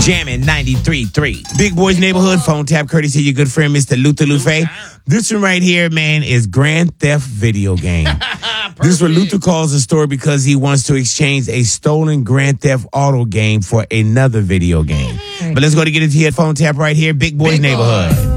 Jamming 93.3. Big Boys Neighborhood phone tap courtesy your good friend Mr. Luther Lufe. This one right here, man, is Grand Theft video game. This is where Luther calls a store because he wants to exchange a stolen Grand Theft Auto game for another video game. But let's go to get into your phone tap right here, Big Boys Neighborhood.